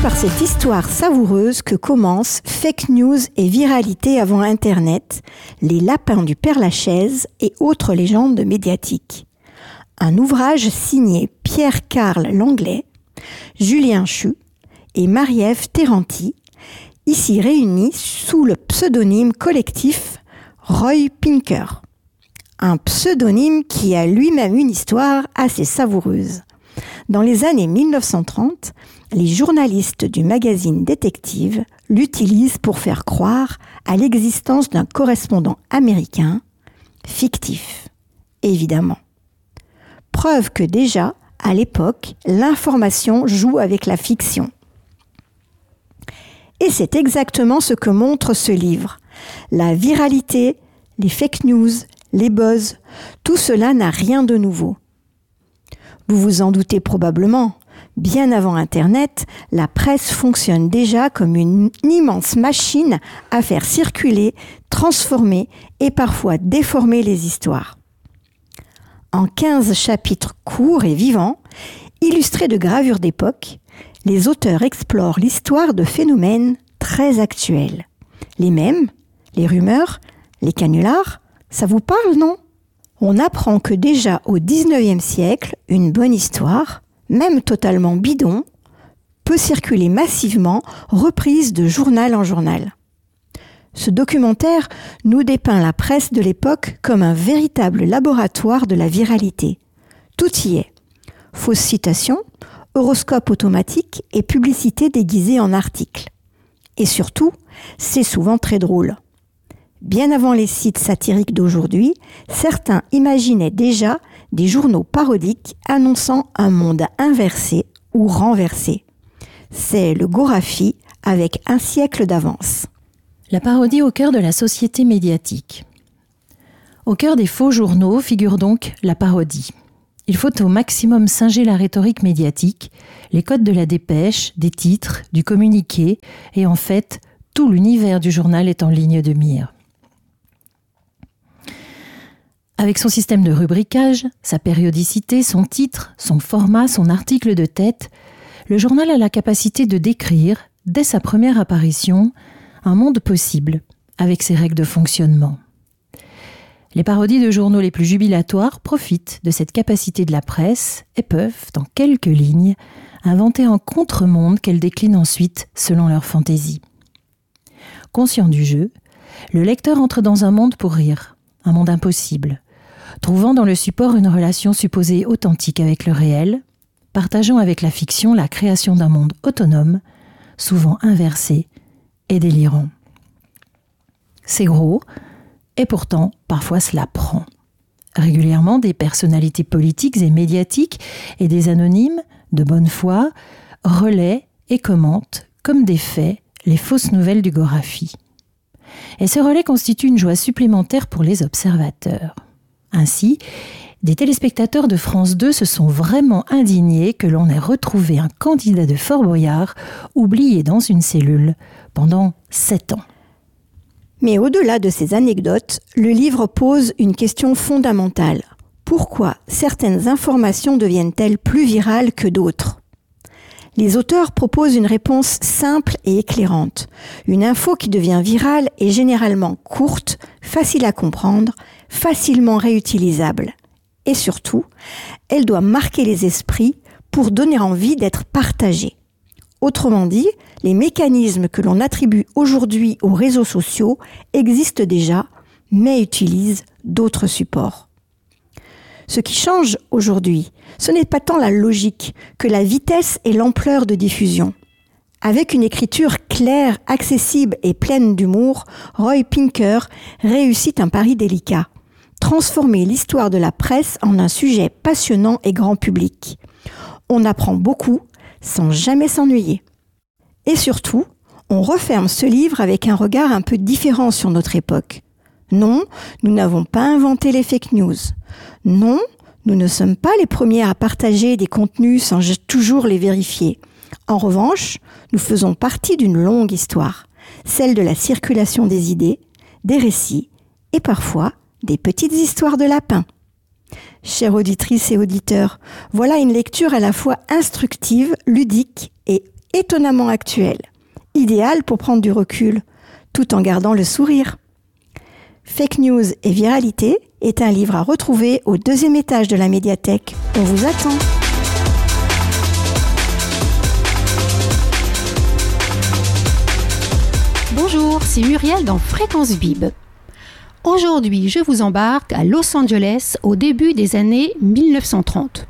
par cette histoire savoureuse que commencent fake news et viralité avant Internet, les lapins du Père-Lachaise et autres légendes médiatiques. Un ouvrage signé Pierre-Carl Langlais, Julien Chu et Marie-Ève Terranti, ici réunis sous le pseudonyme collectif Roy Pinker. Un pseudonyme qui a lui-même une histoire assez savoureuse. Dans les années 1930, les journalistes du magazine Détective l'utilisent pour faire croire à l'existence d'un correspondant américain, fictif, évidemment. Preuve que déjà, à l'époque, l'information joue avec la fiction. Et c'est exactement ce que montre ce livre. La viralité, les fake news, les buzz, tout cela n'a rien de nouveau. Vous vous en doutez probablement, bien avant Internet, la presse fonctionne déjà comme une immense machine à faire circuler, transformer et parfois déformer les histoires. En 15 chapitres courts et vivants, illustrés de gravures d'époque, les auteurs explorent l'histoire de phénomènes très actuels. Les mèmes, les rumeurs, les canulars, ça vous parle, non ? On apprend que déjà au XIXe siècle, une bonne histoire, même totalement bidon, peut circuler massivement, reprise de journal en journal. Ce documentaire nous dépeint la presse de l'époque comme un véritable laboratoire de la viralité. Tout y est. Fausses citations, horoscopes automatiques et publicités déguisées en articles. Et surtout, c'est souvent très drôle. Bien avant les sites satiriques d'aujourd'hui, certains imaginaient déjà des journaux parodiques annonçant un monde inversé ou renversé. C'est le Gorafi avec un siècle d'avance. La parodie au cœur de la société médiatique. Au cœur des faux journaux figure donc la parodie. Il faut au maximum singer la rhétorique médiatique, les codes de la dépêche, des titres, du communiqué, et en fait, tout l'univers du journal est en ligne de mire. Avec son système de rubricage, sa périodicité, son titre, son format, son article de tête, le journal a la capacité de décrire, dès sa première apparition, un monde possible, avec ses règles de fonctionnement. Les parodies de journaux les plus jubilatoires profitent de cette capacité de la presse et peuvent, dans quelques lignes, inventer un contre-monde qu'elle décline ensuite selon leur fantaisie. Conscient du jeu, le lecteur entre dans un monde pour rire, un monde impossible, trouvant dans le support une relation supposée authentique avec le réel, partageant avec la fiction la création d'un monde autonome, souvent inversé et délirant. C'est gros, et pourtant, parfois cela prend. Régulièrement, des personnalités politiques et médiatiques et des anonymes, de bonne foi, relaient et commentent, comme des faits, les fausses nouvelles du Gorafi. Et ce relais constitue une joie supplémentaire pour les observateurs. Ainsi, des téléspectateurs de France 2 se sont vraiment indignés que l'on ait retrouvé un candidat de Fort Boyard oublié dans une cellule pendant 7 ans. Mais au-delà de ces anecdotes, le livre pose une question fondamentale. Pourquoi certaines informations deviennent-elles plus virales que d'autres ? Les auteurs proposent une réponse simple et éclairante. Une info qui devient virale est généralement courte, facile à comprendre, facilement réutilisable. Et surtout, elle doit marquer les esprits pour donner envie d'être partagée. Autrement dit, les mécanismes que l'on attribue aujourd'hui aux réseaux sociaux existent déjà, mais utilisent d'autres supports. Ce qui change aujourd'hui, ce n'est pas tant la logique que la vitesse et l'ampleur de diffusion. Avec une écriture claire, accessible et pleine d'humour, Roy Pinker réussit un pari délicat. Transformer l'histoire de la presse en un sujet passionnant et grand public. On apprend beaucoup sans jamais s'ennuyer. Et surtout, on referme ce livre avec un regard un peu différent sur notre époque. Non, nous n'avons pas inventé les fake news. Non, nous ne sommes pas les premiers à partager des contenus sans toujours les vérifier. En revanche, nous faisons partie d'une longue histoire, celle de la circulation des idées, des récits et parfois des petites histoires de lapins. Chères auditrices et auditeurs, voilà une lecture à la fois instructive, ludique et étonnamment actuel, idéal pour prendre du recul, tout en gardant le sourire. Fake News et Viralité est un livre à retrouver au 2e étage de la médiathèque. On vous attend. Bonjour, c'est Muriel dans Fréquence Bib. Aujourd'hui, je vous embarque à Los Angeles au début des années 1930.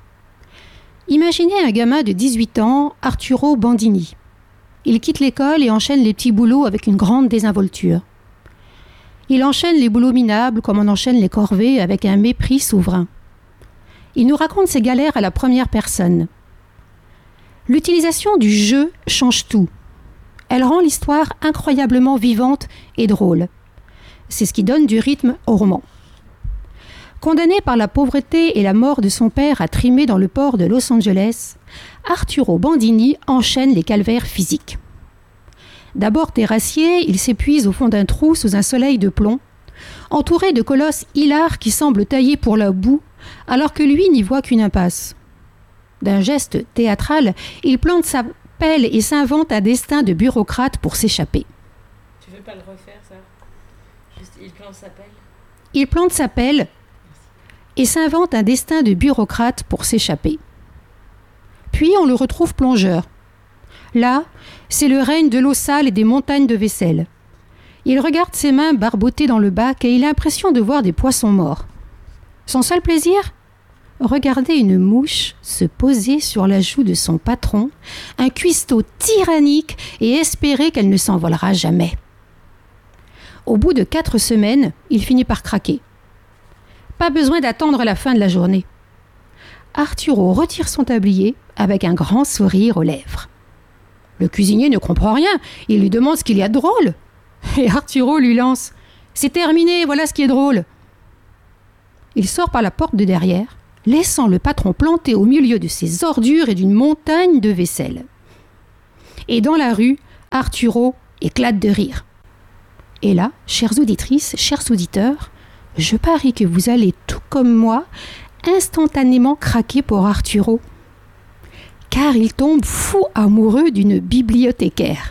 Imaginez un gamin de 18 ans, Arturo Bandini. Il quitte l'école et enchaîne les petits boulots avec une grande désinvolture. Il enchaîne les boulots minables comme on enchaîne les corvées avec un mépris souverain. Il nous raconte ses galères à la première personne. L'utilisation du jeu change tout. Elle rend l'histoire incroyablement vivante et drôle. C'est ce qui donne du rythme au roman. Condamné par la pauvreté et la mort de son père à trimer dans le port de Los Angeles, Arturo Bandini enchaîne les calvaires physiques. D'abord terrassier, il s'épuise au fond d'un trou sous un soleil de plomb, entouré de colosses hilars qui semblent taillés pour la boue, alors que lui n'y voit qu'une impasse. D'un geste théâtral, il plante sa pelle et s'invente un destin de bureaucrate pour s'échapper. Tu veux pas le refaire, ça? Juste, il plante sa pelle. Il plante sa pelle et s'invente un destin de bureaucrate pour s'échapper. Puis on le retrouve plongeur. Là, c'est le règne de l'eau sale et des montagnes de vaisselle. Il regarde ses mains barbotées dans le bac et il a l'impression de voir des poissons morts. Son seul plaisir? Regarder une mouche se poser sur la joue de son patron, un cuistot tyrannique, et espérer qu'elle ne s'envolera jamais. Au bout de 4 semaines, il finit par craquer. Pas besoin d'attendre la fin de la journée. Arturo retire son tablier avec un grand sourire aux lèvres. Le cuisinier ne comprend rien, il lui demande ce qu'il y a de drôle. Et Arturo lui lance « C'est terminé, voilà ce qui est drôle !» Il sort par la porte de derrière, laissant le patron planté au milieu de ses ordures et d'une montagne de vaisselle. Et dans la rue, Arturo éclate de rire. Et là, chères auditrices, chers auditeurs, je parie que vous allez, tout comme moi, instantanément craquer pour Arturo. Car il tombe fou amoureux d'une bibliothécaire.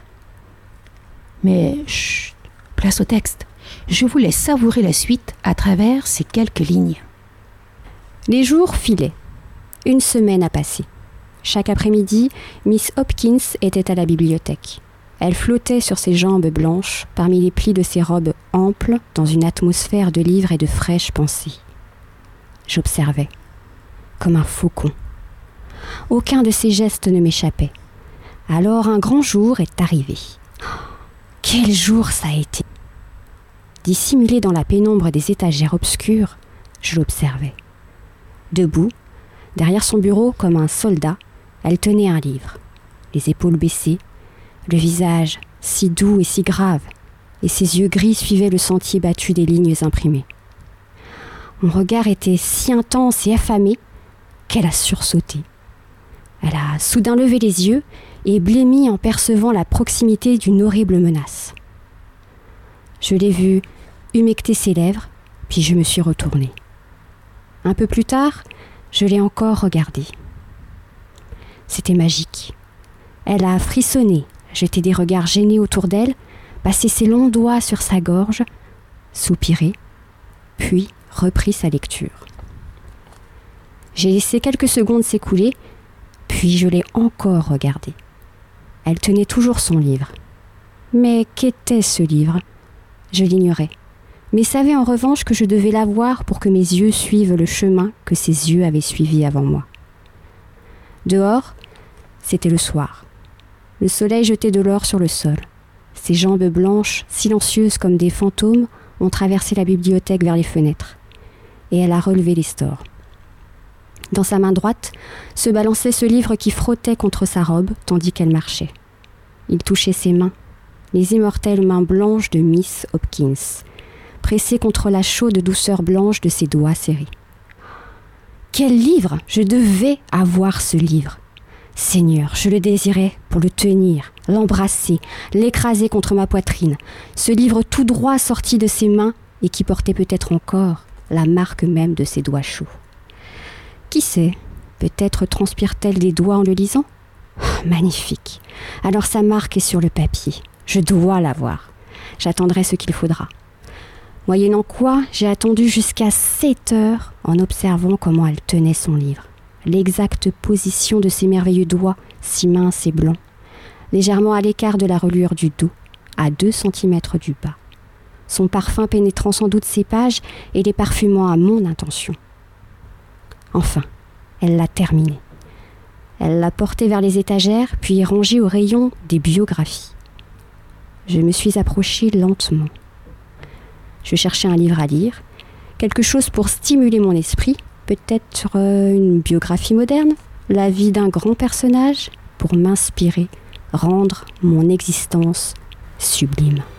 Mais chut, place au texte. Je vous laisse savourer la suite à travers ces quelques lignes. Les jours filaient. Une semaine a passé. Chaque après-midi, Miss Hopkins était à la bibliothèque. Elle flottait sur ses jambes blanches, parmi les plis de ses robes amples, dans une atmosphère de livres et de fraîches pensées. J'observais, comme un faucon. Aucun de ses gestes ne m'échappait. Alors un grand jour est arrivé. Quel jour ça a été! Dissimulée dans la pénombre des étagères obscures, je l'observais. Debout, derrière son bureau comme un soldat, elle tenait un livre, les épaules baissées, le visage si doux et si grave, et ses yeux gris suivaient le sentier battu des lignes imprimées. Mon regard était si intense et affamé qu'elle a sursauté. Elle a soudain levé les yeux et blêmi en percevant la proximité d'une horrible menace. Je l'ai vue humecter ses lèvres, puis je me suis retournée. Un peu plus tard, je l'ai encore regardée. C'était magique. Elle a frissonné, jeté des regards gênés autour d'elle, passé ses longs doigts sur sa gorge, soupiré, puis repris sa lecture. J'ai laissé quelques secondes s'écouler, puis je l'ai encore regardée. Elle tenait toujours son livre. Mais qu'était ce livre? Je l'ignorais, mais savais en revanche que je devais l'avoir pour que mes yeux suivent le chemin que ses yeux avaient suivi avant moi. Dehors, c'était le soir. Le soleil jetait de l'or sur le sol. Ses jambes blanches, silencieuses comme des fantômes, ont traversé la bibliothèque vers les fenêtres. Et elle a relevé les stores. Dans sa main droite se balançait ce livre qui frottait contre sa robe tandis qu'elle marchait. Il touchait ses mains, les immortelles mains blanches de Miss Hopkins, pressées contre la chaude douceur blanche de ses doigts serrés. Quel livre! Je devais avoir ce livre. Seigneur, je le désirais pour le tenir, l'embrasser, l'écraser contre ma poitrine. Ce livre tout droit sorti de ses mains et qui portait peut-être encore la marque même de ses doigts chauds. Qui sait, peut-être transpire-t-elle des doigts en le lisant? magnifique. Alors sa marque est sur le papier. Je dois la voir. J'attendrai ce qu'il faudra. Moyennant quoi, j'ai attendu jusqu'à 7 heures en observant comment elle tenait son livre. L'exacte position de ses merveilleux doigts, si minces et blancs, légèrement à l'écart de la reliure du dos, à 2 cm du bas. Son parfum pénétrant sans doute ses pages et les parfumant à mon intention. Enfin, elle l'a terminé. Elle l'a porté vers les étagères, puis rangé au rayon des biographies. Je me suis approchée lentement. Je cherchais un livre à lire, quelque chose pour stimuler mon esprit, peut-être une biographie moderne, la vie d'un grand personnage, pour m'inspirer, rendre mon existence sublime.